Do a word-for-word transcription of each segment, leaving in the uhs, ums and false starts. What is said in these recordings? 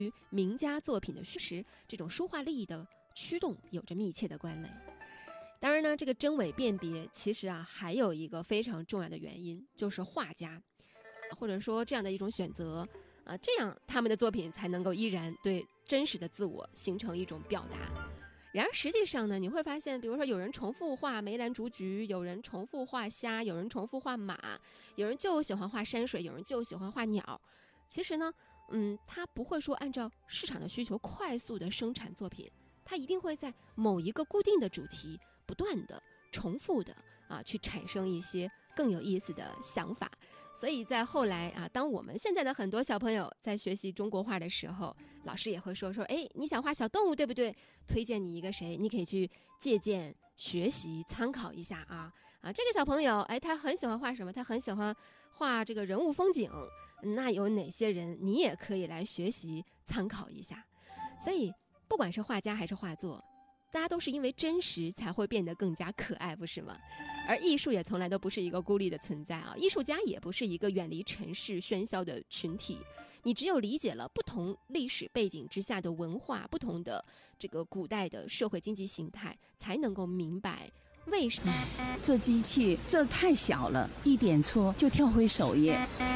与名家作品的实这种书画利益的驱动有着密切的关联。当然呢，这个真伪辨别其实啊还有一个非常重要的原因，就是画家或者说这样的一种选择啊，这样他们的作品才能够依然对真实的自我形成一种表达。然而实际上呢，你会发现，比如说有人重复画梅兰竹菊，有人重复画虾，有人重复画马，有人就喜欢画山水，有人就喜欢画鸟。其实呢，嗯，他不会说按照市场的需求快速的生产作品，他一定会在某一个固定的主题不断的重复的啊，去产生一些更有意思的想法。所以在后来啊，当我们现在的很多小朋友在学习中国画的时候，老师也会说说，哎，你想画小动物对不对？推荐你一个谁，你可以去借鉴、学习、参考一下啊啊！这个小朋友，哎，他很喜欢画什么？他很喜欢画这个人物风景。那有哪些人你也可以来学习参考一下？所以，不管是画家还是画作，大家都是因为真实才会变得更加可爱，不是吗？而艺术也从来都不是一个孤立的存在啊，艺术家也不是一个远离尘世喧嚣的群体。你只有理解了不同历史背景之下的文化，不同的这个古代的社会经济形态，才能够明白为什么、 嗯、这机器这儿太小了，一点错就跳回首页。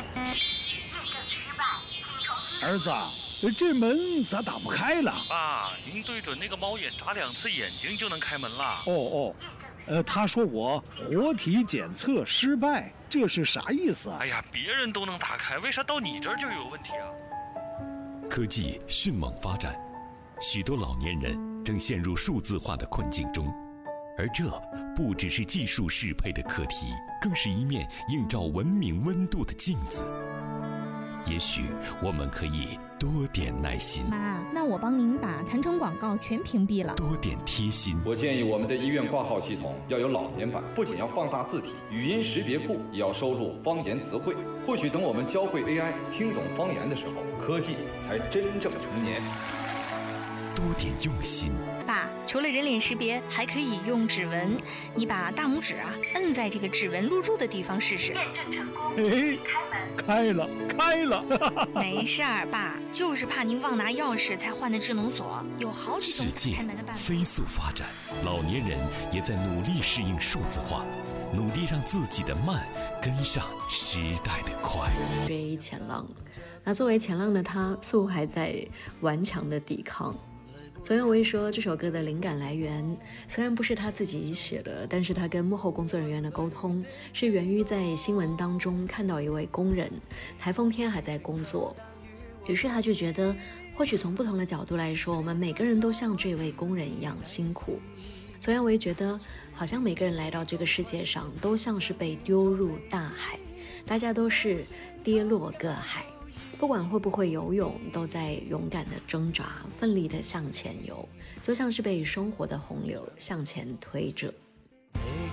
儿子，这门咋打不开了？ 爸，您对准那个猫眼眨两次眼睛就能开门了。 哦哦，呃，他说我活体检测失败，这是啥意思啊？ 哎呀，别人都能打开，为啥到你这儿就有问题啊？ 科技迅猛发展，许多老年人正陷入数字化的困境中，而这不只是技术适配的课题，更是一面映照文明温度的镜子。也许我们可以多点耐心。 妈，那我帮您把弹窗广告全屏蔽了。 多点贴心。 我建议我们的医院挂号系统要有老年版，不仅要放大字体，语音识别库也要收录方言词汇。或许等我们教会 A I 听懂方言的时候，科技才真正成年。 多点用心。 爸，除了人脸识别，还可以用指纹。你把大拇指啊摁在这个指纹录入的地方试试。 验证成功。哎，开了，开了。 没事儿，爸，就是怕您忘拿钥匙才换的智能锁，有好几种开门的办法。 世界飞速发展，老年人也在努力适应数字化，努力让自己的慢跟上时代的快。 追前浪，那作为前浪的他，似乎还在顽强的抵抗。孙燕威说，这首歌的灵感来源虽然不是他自己写的，但是他跟幕后工作人员的沟通是源于在新闻当中看到一位工人台风天还在工作，于是他就觉得或许从不同的角度来说，我们每个人都像这位工人一样辛苦。孙燕威觉得好像每个人来到这个世界上都像是被丢入大海，大家都是跌落个海，不管会不会游泳，都在勇敢的挣扎，奋力的向前游，就像是被生活的洪流向前推着。